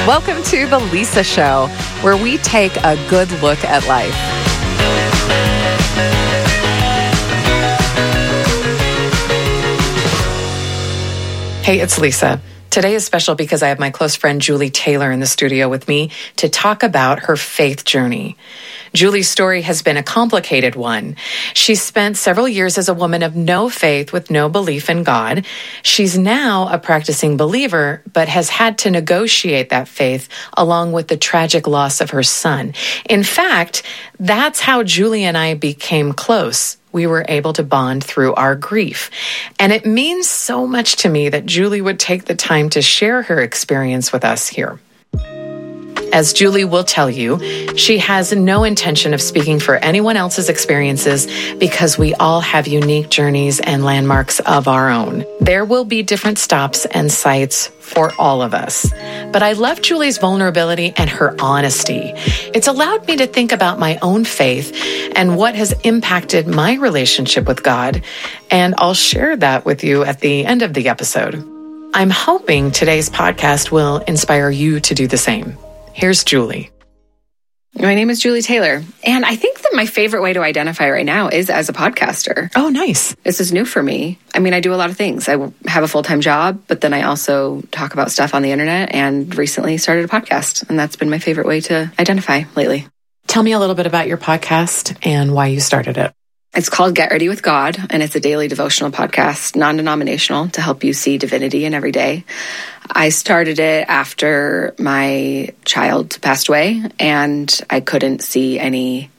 Welcome to The Lisa Show, where we take a good look at life. Hey, it's Lisa. Today is special because I have my close friend Julie Taylor in the studio with me to talk about her faith journey. Julie's story has been a complicated one. She spent several years as a woman of no faith with no belief in God. She's now a practicing believer, but has had to negotiate that faith along with the tragic loss of her son. In fact, that's how Julie and I became close. We were able to bond through our grief. And it means so much to me that Julie would take the time to share her experience with us here. As Julie will tell you, she has no intention of speaking for anyone else's experiences because we all have unique journeys and landmarks of our own. There will be different stops and sites for all of us. But I love Julie's vulnerability and her honesty. It's allowed me to think about my own faith and what has impacted my relationship with God. And I'll share that with you at the end of the episode. I'm hoping today's podcast will inspire you to do the same. Here's Julie. My name is Julie Taylor, and I think that my favorite way to identify right now is as a podcaster. Oh, nice. This is new for me. I mean, I do a lot of things. I have a full-time job, but then I also talk about stuff on the internet and recently started a podcast, and that's been my favorite way to identify lately. Tell me a little bit about your podcast and why you started it. It's called Get Ready with God, and it's a daily devotional podcast, non-denominational, to help you see divinity in every day. I started it after my child passed away, and I couldn't see any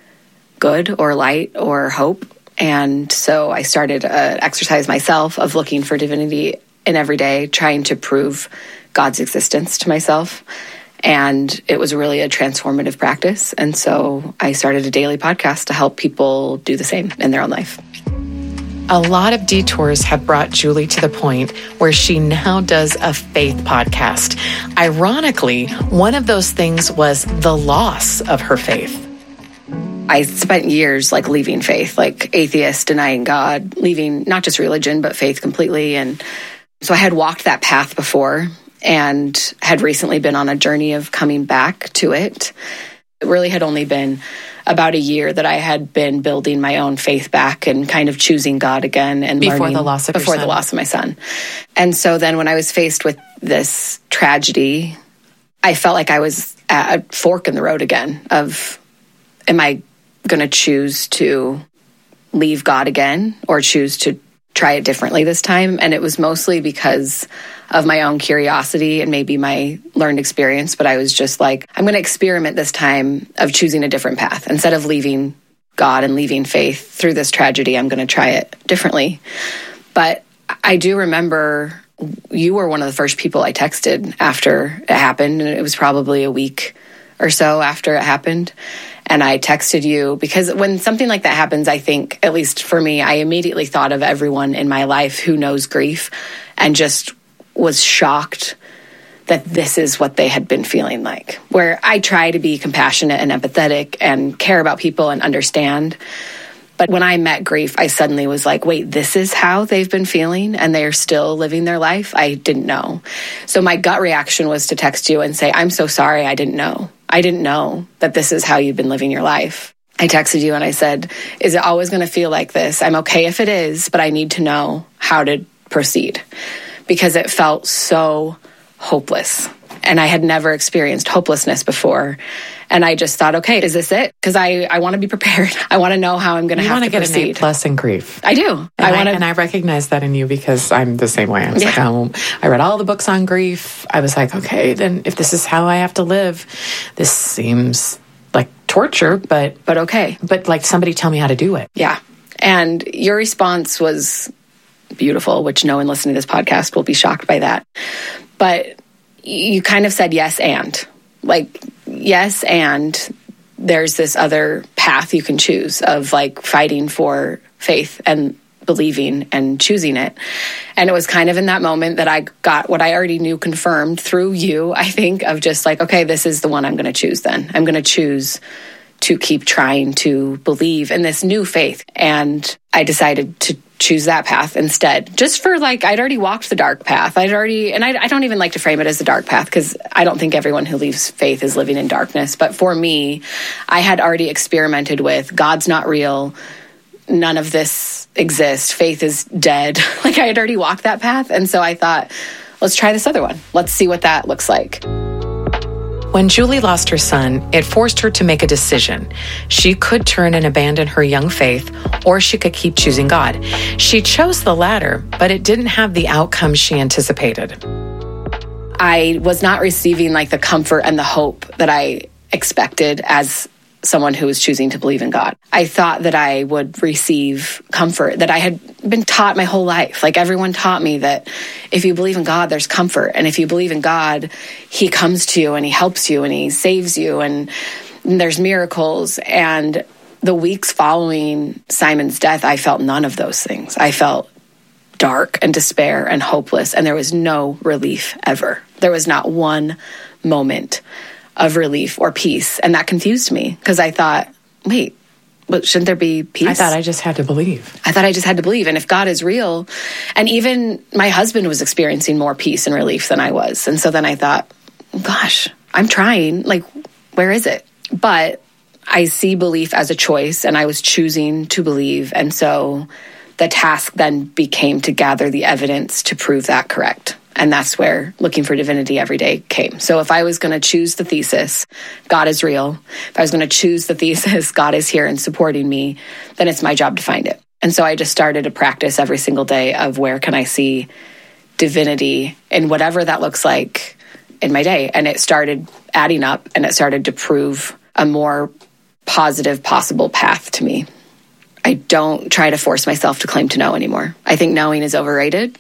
good or light or hope. And so I started an exercise myself of looking for divinity in every day, trying to prove God's existence to myself. And it was really a transformative practice. And so I started a daily podcast to help people do the same in their own life. A lot of detours have brought Julie to the point where she now does a faith podcast. Ironically, one of those things was the loss of her faith. I spent years leaving faith, atheist, denying God, leaving not just religion, but faith completely. And so I had walked that path before and had recently been on a journey of coming back to it. It really had only been about a year that I had been building my own faith back and kind of choosing God again and before learning the loss of before the loss of my son. And so then when I was faced with this tragedy, I felt like I was at a fork in the road again of, am I going to choose to leave God again or choose to try it differently this time? And it was mostly because of my own curiosity and maybe my learned experience. But I was just like, I'm going to experiment this time of choosing a different path. Instead of leaving God and leaving faith through this tragedy, I'm going to try it differently. But I do remember you were one of the first people I texted after it happened. And it was probably a week or so after it happened. And I texted you because when something like that happens, I think, at least for me, I immediately thought of everyone in my life who knows grief and just was shocked that this is what they had been feeling like. Where I try to be compassionate and empathetic and care about people and understand. But when I met grief, I suddenly was like, wait, this is how they've been feeling and they're still living their life? I didn't know. So my gut reaction was to text you and say, I'm so sorry, I didn't know. I didn't know that this is how you've been living your life. I texted you and I said, is it always going to feel like this? I'm okay if it is, but I need to know how to proceed because it felt so hopeless. And I had never experienced hopelessness before. And I just thought, okay, is this it? Because I want to be prepared. I want to know how I'm going to have to proceed. You want to get an A+ in grief. I do. And I recognize that in you because I'm the same way. I was I read all the books on grief. I was like, okay, then if this is how I have to live, this seems like torture, but okay. But somebody tell me how to do it. Yeah. And your response was beautiful, which no one listening to this podcast will be shocked by that. But you kind of said yes and. Yes, and there's this other path you can choose of fighting for faith and believing and choosing it. And it was kind of in that moment that I got what I already knew confirmed through you, I think, of just okay, this is the one I'm going to choose then. I'm going to choose to keep trying to believe in this new faith. And I decided to choose that path instead. Just for I'd already walked the dark path. I don't even like to frame it as a dark path because I don't think everyone who leaves faith is living in darkness. But for me, I had already experimented with God's not real. None of this exists. Faith is dead. I had already walked that path. And so I thought, let's try this other one. Let's see what that looks like. When Julie lost her son, it forced her to make a decision. She could turn and abandon her young faith, or she could keep choosing God. She chose the latter, but it didn't have the outcome she anticipated. I was not receiving the comfort and the hope that I expected as someone who was choosing to believe in God. I thought that I would receive comfort that I had been taught my whole life. Everyone taught me that if you believe in God, there's comfort. And if you believe in God, he comes to you and he helps you and he saves you and there's miracles. And the weeks following Simon's death, I felt none of those things. I felt dark and despair and hopeless. And there was no relief ever. There was not one moment of relief or peace. And that confused me because I thought, wait, but shouldn't there be peace? I thought I just had to believe. And if God is real, and even my husband was experiencing more peace and relief than I was. And so then I thought, gosh, I'm trying. Where is it? But I see belief as a choice and I was choosing to believe. And so the task then became to gather the evidence to prove that correct. And that's where looking for divinity every day came. So if I was going to choose the thesis, God is real. If I was going to choose the thesis, God is here and supporting me, then it's my job to find it. And so I just started a practice every single day of where can I see divinity in whatever that looks like in my day. And it started adding up and it started to prove a more positive possible path to me. I don't try to force myself to claim to know anymore. I think knowing is overrated.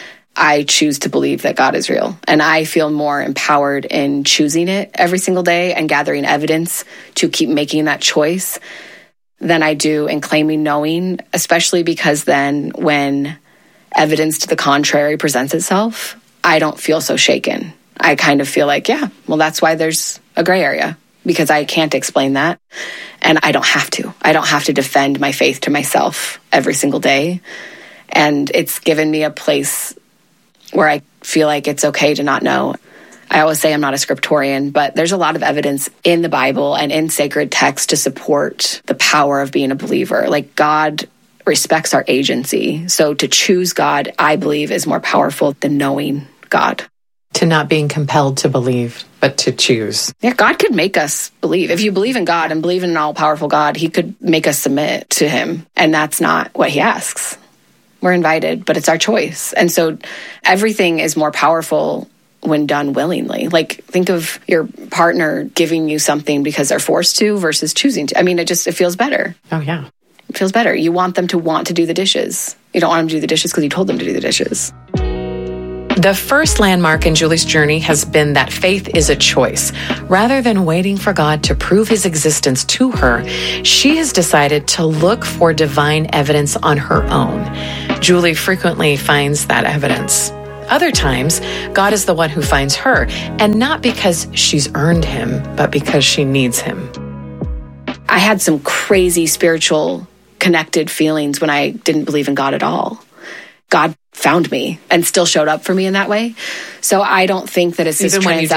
I choose to believe that God is real. And I feel more empowered in choosing it every single day and gathering evidence to keep making that choice than I do in claiming knowing, especially because then when evidence to the contrary presents itself, I don't feel so shaken. I kind of feel that's why there's a gray area, because I can't explain that. And I don't have to. I don't have to defend my faith to myself every single day. And it's given me a place where I feel like it's okay to not know. I always say I'm not a scriptorian, but there's a lot of evidence in the Bible and in sacred text to support the power of being a believer. God respects our agency. So to choose God, I believe, is more powerful than knowing God. To not being compelled to believe, but to choose. Yeah, God could make us believe. If you believe in God and believe in an all-powerful God, he could make us submit to him. And that's not what he asks. We're invited, but it's our choice. And so everything is more powerful when done willingly. Think of your partner giving you something because they're forced to versus choosing to. It feels better. Oh, yeah. It feels better. You want them to want to do the dishes. You don't want them to do the dishes because you told them to do the dishes. The first landmark in Julie's journey has been that faith is a choice. Rather than waiting for God to prove his existence to her, she has decided to look for divine evidence on her own. Julie frequently finds that evidence. Other times, God is the one who finds her, and not because she's earned him, but because she needs him. I had some crazy spiritual connected feelings when I didn't believe in God at all. God found me and still showed up for me in that way. So I don't think that it's this transactional. When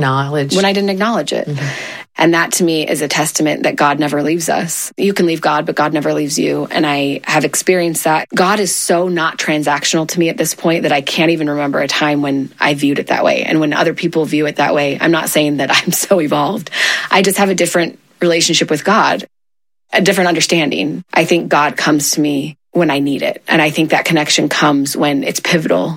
I didn't acknowledge it. Mm-hmm. And that to me is a testament that God never leaves us. You can leave God, but God never leaves you. And I have experienced that. God is so not transactional to me at this point that I can't even remember a time when I viewed it that way. And when other people view it that way, I'm not saying that I'm so evolved. I just have a different relationship with God, a different understanding. I think God comes to me when I need it. And I think that connection comes when it's pivotal.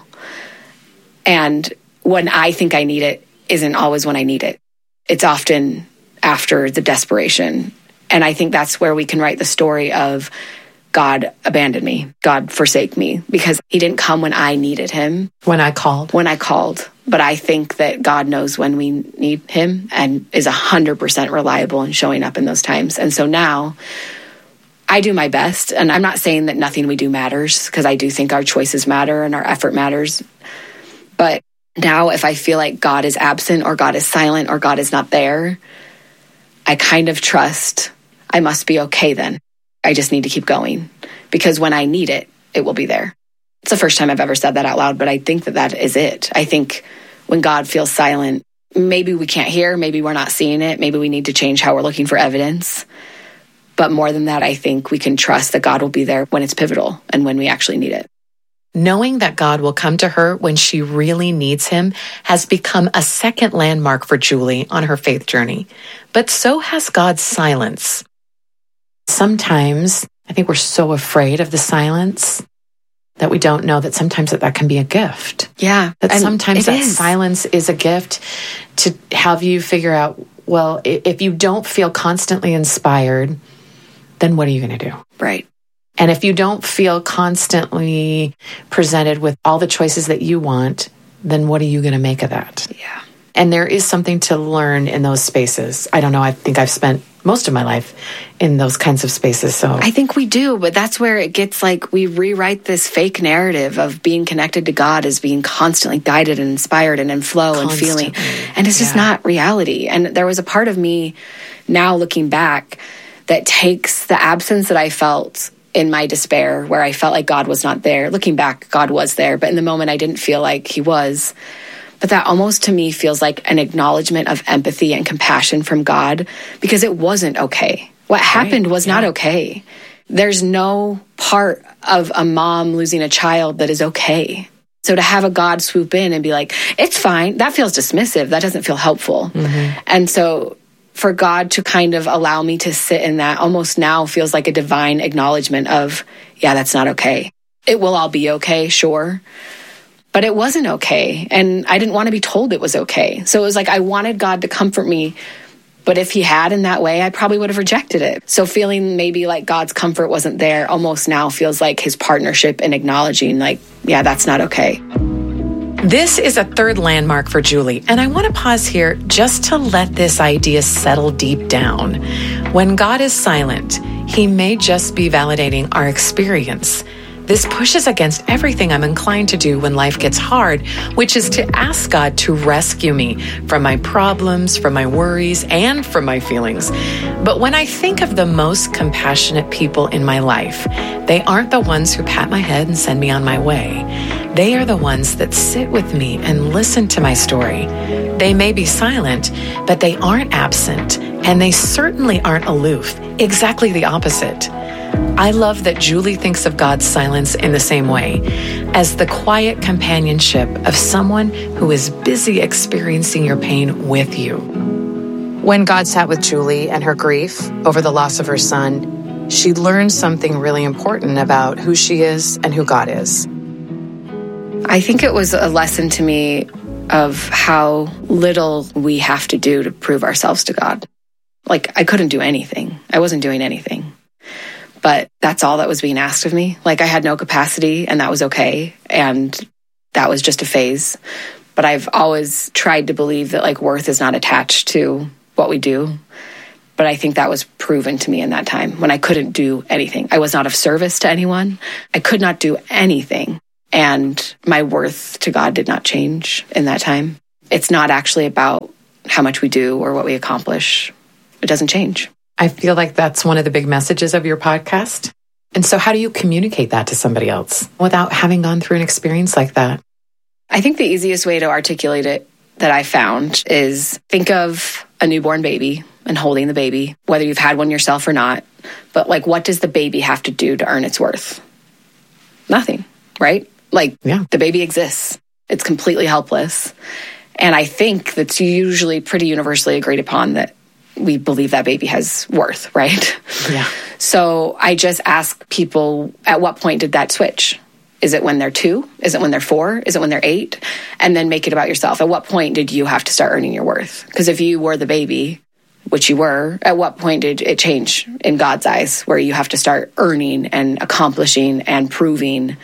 And when I think I need it isn't always when I need it. It's often after the desperation. And I think that's where we can write the story of God abandoned me, God forsake me, because he didn't come when I needed him. When I called. But I think that God knows when we need him and is 100% reliable in showing up in those times. And so now I do my best. And I'm not saying that nothing we do matters, because I do think our choices matter and our effort matters. But now if I feel like God is absent or God is silent or God is not there, I kind of trust I must be okay then. I just need to keep going, because when I need it, it will be there. It's the first time I've ever said that out loud, but I think that is it. I think when God feels silent, maybe we can't hear, maybe we're not seeing it, maybe we need to change how we're looking for evidence. But more than that, I think we can trust that God will be there when it's pivotal and when we actually need it. Knowing that God will come to her when she really needs him has become a second landmark for Julie on her faith journey. But so has God's silence. Sometimes I think we're so afraid of the silence that we don't know that sometimes that can be a gift. Yeah. That sometimes that silence is a gift to have you figure out, well, if you don't feel constantly inspired, then what are you going to do? Right. And if you don't feel constantly presented with all the choices that you want, then what are you going to make of that? Yeah. And there is something to learn in those spaces. I don't know. I think I've spent most of my life in those kinds of spaces. So I think we do, but that's where it gets like we rewrite this fake narrative of being connected to God as being constantly guided and inspired and in flow and feeling. And it's just not reality. And there was a part of me now looking back that takes the absence that I felt in my despair, where I felt like God was not there. Looking back, God was there, but in the moment I didn't feel like he was. But that almost to me feels like an acknowledgement of empathy and compassion from God, because it wasn't okay. What happened was not okay. There's no part of a mom losing a child that is okay. So to have a God swoop in and be like, it's fine, that feels dismissive. That doesn't feel helpful. Mm-hmm. And so for God to kind of allow me to sit in that almost now feels like a divine acknowledgement of, yeah, that's not okay. It will all be okay, sure. But it wasn't okay. And I didn't want to be told it was okay. So it was like I wanted God to comfort me. But if he had in that way, I probably would have rejected it. So feeling maybe like God's comfort wasn't there almost now feels like his partnership in acknowledging like, yeah, that's not okay. This is a third landmark for Julie, and I want to pause here just to let this idea settle deep down. When God is silent, he may just be validating our experience. This pushes against everything I'm inclined to do when life gets hard, which is to ask God to rescue me from my problems, from my worries, and from my feelings. But when I think of the most compassionate people in my life, they aren't the ones who pat my head and send me on my way. They are the ones that sit with me and listen to my story. They may be silent, but they aren't absent, and they certainly aren't aloof. Exactly the opposite. I love that Julie thinks of God's silence in the same way, as the quiet companionship of someone who is busy experiencing your pain with you. When God sat with Julie and her grief over the loss of her son, she learned something really important about who she is and who God is. I think it was a lesson to me of how little we have to do to prove ourselves to God. Like, I couldn't do anything. I wasn't doing anything. But that's all that was being asked of me. Like, I had no capacity, and that was okay. And that was just a phase. But I've always tried to believe that, like, worth is not attached to what we do. But I think that was proven to me in that time when I couldn't do anything. I was not of service to anyone. I could not do anything. And my worth to God did not change in that time. It's not actually about how much we do or what we accomplish. It doesn't change. I feel like that's one of the big messages of your podcast. And so how do you communicate that to somebody else without having gone through an experience like that? I think the easiest way to articulate it that I found is think of a newborn baby and holding the baby, whether you've had one yourself or not. But like, what does the baby have to do to earn its worth? Nothing, right? Like, The baby exists. It's completely helpless. And I think that's usually pretty universally agreed upon that we believe that baby has worth, right? Yeah. So I just ask people, at what point did that switch? Is it when they're 2? Is it when they're 4? Is it when they're 8? And then make it about yourself. At what point did you have to start earning your worth? Because if you were the baby, which you were, at what point did it change in God's eyes where you have to start earning and accomplishing and proving?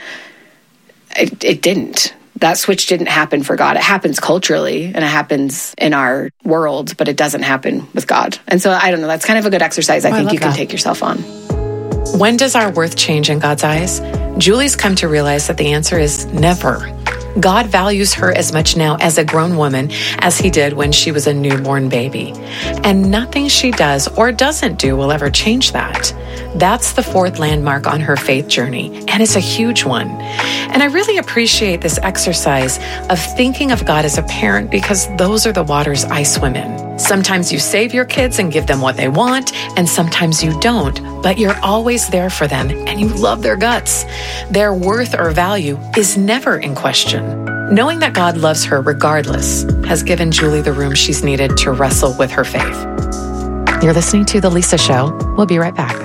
It didn't. That switch didn't happen for God. It happens culturally and it happens in our world, but it doesn't happen with God. And so I don't know, that's kind of a good exercise I think you can take yourself on. When does our worth change in God's eyes? Julie's come to realize that the answer is never. God values her as much now as a grown woman as he did when she was a newborn baby. And nothing she does or doesn't do will ever change that. That's the fourth landmark on her faith journey, and it's a huge one. And I really appreciate this exercise of thinking of God as a parent because those are the waters I swim in. Sometimes you save your kids and give them what they want, and sometimes you don't, but you're always there for them and you love their guts. Their worth or value is never in question. Knowing that God loves her regardless has given Julie the room she's needed to wrestle with her faith. You're listening to The Lisa Show. We'll be right back.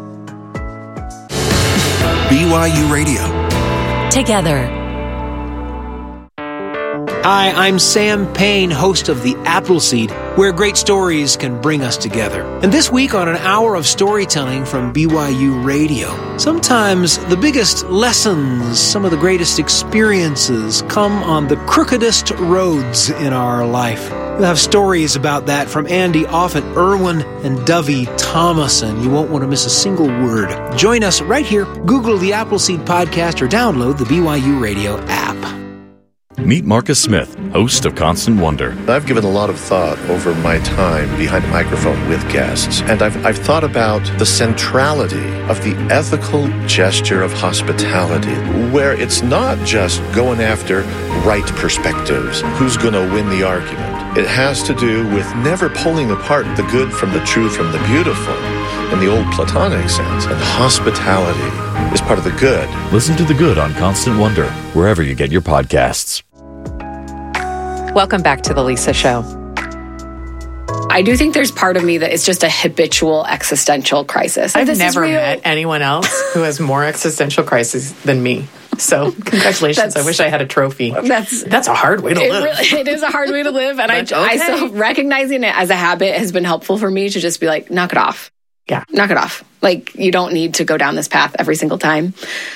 BYU Radio. Together. Hi, I'm Sam Payne, host of The Appleseed, where great stories can bring us together. And this week on an hour of storytelling from BYU Radio, sometimes the biggest lessons, some of the greatest experiences come on the crookedest roads in our life. We'll have stories about that from Andy Offit Irwin and Dovey Thomason. You won't want to miss a single word. Join us right here. Google the Appleseed Podcast or download the BYU Radio app. Meet Marcus Smith, host of Constant Wonder. I've given a lot of thought over my time behind a microphone with guests, and I've thought about the centrality of the ethical gesture of hospitality, where it's not just going after right perspectives, who's going to win the argument. It has to do with never pulling apart the good from the true from the beautiful in the old Platonic sense, and hospitality is part of the good. Listen to The Good on Constant Wonder, wherever you get your podcasts. Welcome back to The Lisa Show. I do think there's part of me that is just a habitual existential crisis. I've never met anyone else who has more existential crises than me. So congratulations. I wish I had a trophy. That's a hard way to live. It is a hard way to live. And I still recognizing it as a habit has been helpful for me to just be like, knock it off. Yeah. Knock it off. Like, you don't need to go down this path every single time.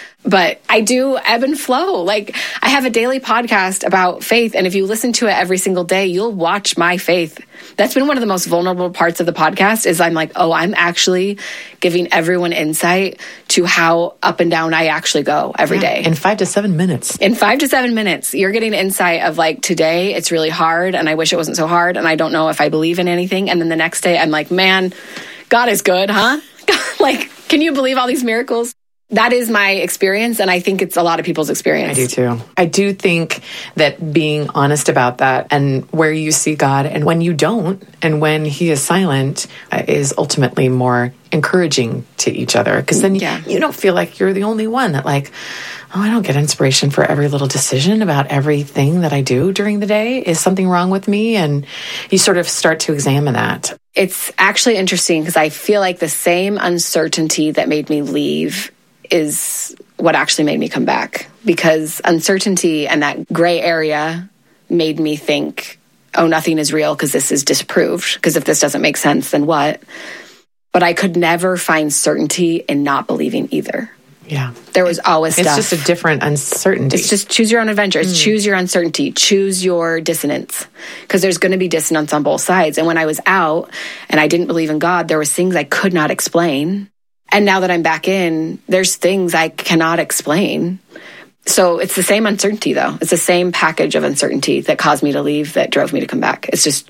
But I do ebb and flow. Like, I have a daily podcast about faith, and if you listen to it every single day, you'll watch my faith. That's been one of the most vulnerable parts of the podcast is I'm like, oh, I'm actually giving everyone insight to how up and down I actually go every day. In 5 to 7 minutes. In 5 to 7 minutes, you're getting insight of like, today it's really hard, and I wish it wasn't so hard, and I don't know if I believe in anything. And then the next day, I'm like, man, God is good, huh? Like, can you believe all these miracles? That is my experience, and I think it's a lot of people's experience. I do too. I do think that being honest about that and where you see God and when you don't and when He is silent is ultimately more encouraging to each other. Because then you don't feel like you're the only one that like, oh, I don't get inspiration for every little decision about everything that I do during the day. Is something wrong with me? And you sort of start to examine that. It's actually interesting because I feel like the same uncertainty that made me leave is what actually made me come back, because uncertainty and that gray area made me think, oh, nothing is real because this is disproved. Because if this doesn't make sense, then what? But I could never find certainty in not believing either. Yeah. There was always stuff. It's just a different uncertainty. It's just choose your own adventure. It's choose your uncertainty. Choose your dissonance. Because there's going to be dissonance on both sides. And when I was out and I didn't believe in God, there was things I could not explain. And now that I'm back in, there's things I cannot explain. So it's the same uncertainty, though. It's the same package of uncertainty that caused me to leave that drove me to come back. It's just